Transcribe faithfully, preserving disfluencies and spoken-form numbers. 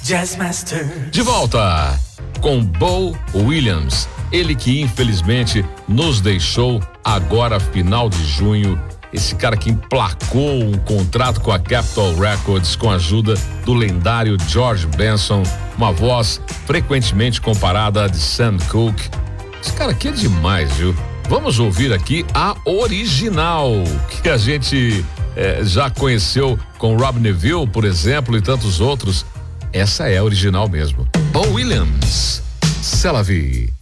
Jazz Master. De volta com Beau Williams, ele que infelizmente nos deixou agora final de junho. Esse cara que emplacou um contrato com a Capitol Records com a ajuda do lendário George Benson, uma voz frequentemente comparada a de Sam Cooke. Esse cara aqui é demais, viu? Vamos ouvir aqui a original, que a gente eh, já conheceu com Rob Neville, por exemplo, e tantos outros. Essa é a original mesmo. Beau Williams, C'est la vie.